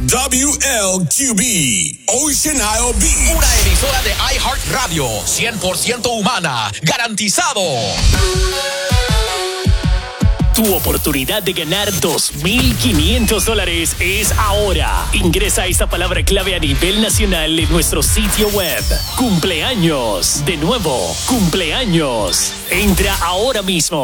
WLQB, Ocean Isle Beach. Una emisora de iHeartRadio, 100% humana, garantizado. Tu oportunidad de ganar $2,500 es ahora. Ingresa esta palabra clave a nivel nacional en nuestro sitio web. Cumpleaños. De nuevo, cumpleaños. Entra ahora mismo